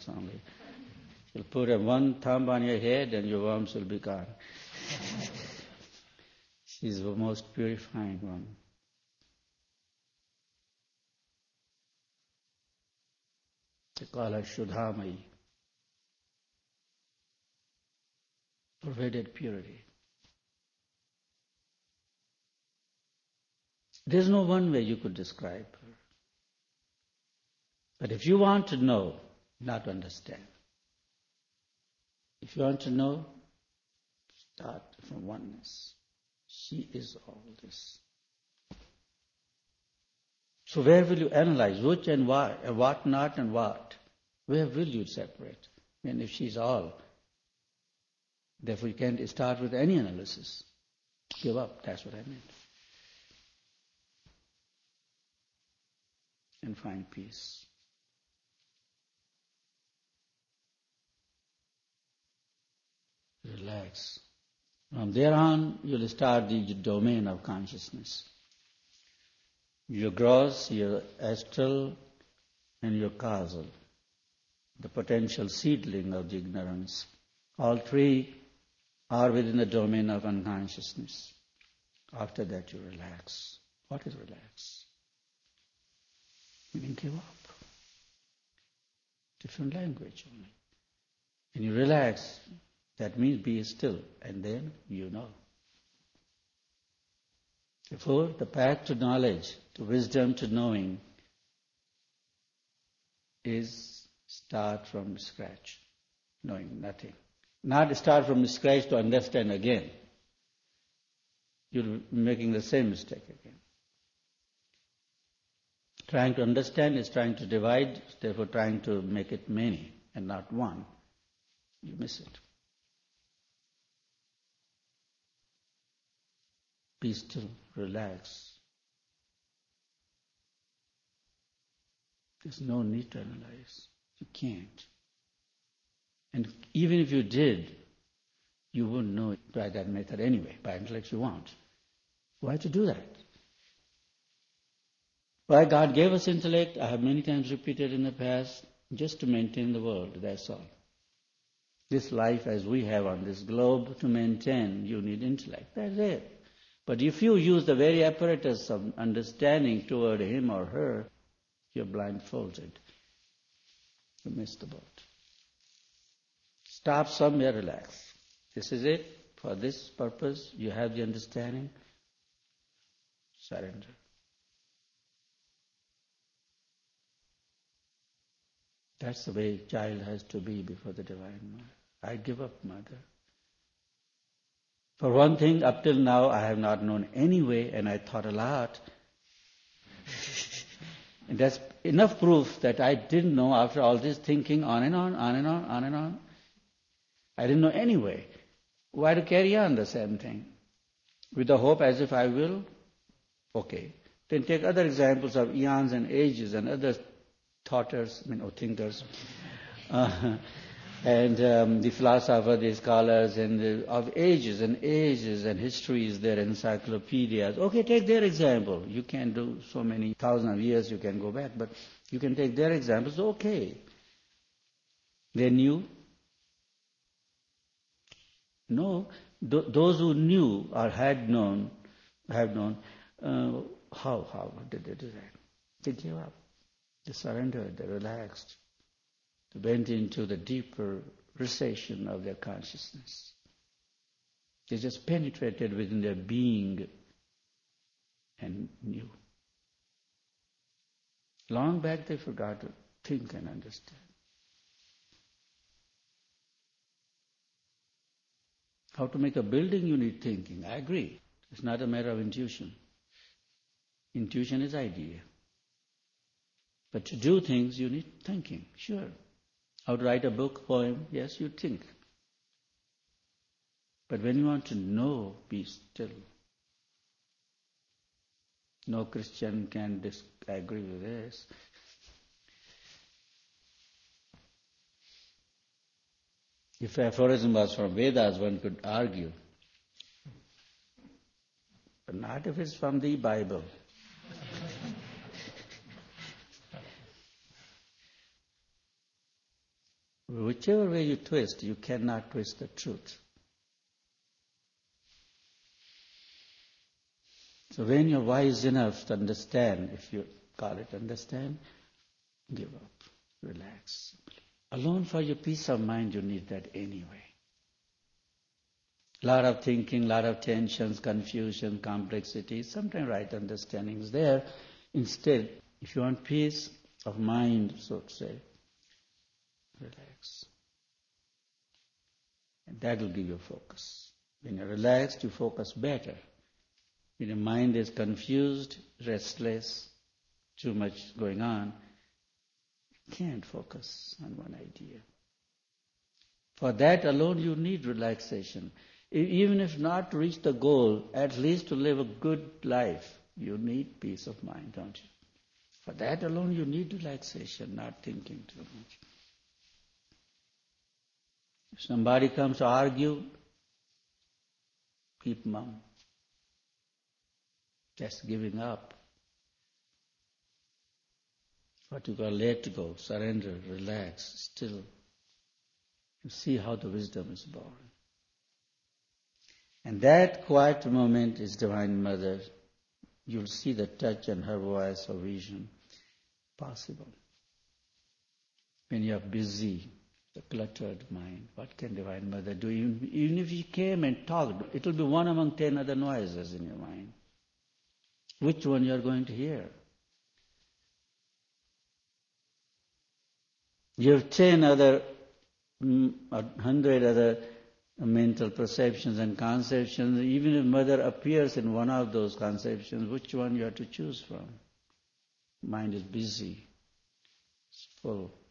else only. You'll put one thumb on your head and your worms will be gone. She's the most purifying one. They call her Shuddhamayi. Pervaded purity. There's no one way you could describe her. But if you want to know, not understand. If you want to know, start from oneness. She is all this. So where will you analyze which and what not and what? Where will you separate? And if she's all, therefore you can't start with any analysis. Give up, that's what I meant. And find peace. Relax. From there on, you'll start the domain of consciousness. Your gross, your astral, and your causal. The potential seedling of the ignorance. All three are within the domain of unconsciousness. After that, you relax. What is relax? Meaning give up. Different language only. When you relax, that means be still, and then you know. Therefore, the path to knowledge, to wisdom, to knowing is start from scratch, knowing nothing. Not start from scratch to understand again. You're making the same mistake again. Trying to understand is trying to divide, therefore trying to make it many and not one. You miss it. Be still, relax. There's no need to analyze. You can't. And even if you did, you wouldn't know it by that method anyway, by intellect you want. Why to do that? Why God gave us intellect, I have many times repeated in the past, just to maintain the world, that's all. This life as we have on this globe, to maintain, you need intellect, that's it. But if you use the very apparatus of understanding toward him or her, you're blindfolded. You miss the boat. Stop somewhere, relax. This is it. For this purpose, you have the understanding. Surrender. That's the way a child has to be before the Divine Mother. I give up, Mother. For one thing, up till now, I have not known any way, and I thought a lot. And that's enough proof that I didn't know after all this thinking on and on, on and on, on and on. I didn't know any way. Why to carry on the same thing? With the hope as if I will? Okay. Then take other examples of eons and ages and other thoughters, or thinkers. And the philosophers, the scholars, and of ages and histories, their encyclopedias. Okay, take their example. You can't do so many thousands of years, you can go back, but you can take their examples. Okay. They knew? No. Those who knew or have known, how did they do that? They gave up. They surrendered, they relaxed. They went into the deeper recession of their consciousness. They just penetrated within their being and knew. Long back they forgot to think and understand. How to make a building, you need thinking. I agree. It's not a matter of intuition. Intuition is idea. But to do things, you need thinking, sure. How to write a book, poem, yes, you think. But when you want to know, be still. No Christian can disagree with this. If aphorism was from Vedas, one could argue. But not if it's from the Bible. Whichever way you twist, you cannot twist the truth. So when you're wise enough to understand, if you call it understand, give up, relax. Alone for your peace of mind, you need that anyway. Lot of thinking, lot of tensions, confusion, complexity, sometimes right understanding is there. Instead, if you want peace of mind, so to say, relax. And that will give you focus. When you're relaxed, you focus better. When your mind is confused, restless, too much going on, you can't focus on one idea. For that alone you need relaxation. Even if not to reach the goal, at least to live a good life, you need peace of mind, don't you? For that alone you need relaxation, not thinking too much. If somebody comes to argue, keep mum. Just giving up. What you call let go, surrender, relax, still. You see how the wisdom is born. And that quiet moment is Divine Mother. You'll see the touch and her voice or vision possible. When you are busy, the cluttered mind, what can Divine Mother do? Even if she came and talked, it will be one among 10 other noises in your mind. Which one you are going to hear? You have 10 other, 100 other mental perceptions and conceptions. Even if Mother appears in one of those conceptions, which one you have to choose from? Mind is busy, it's full.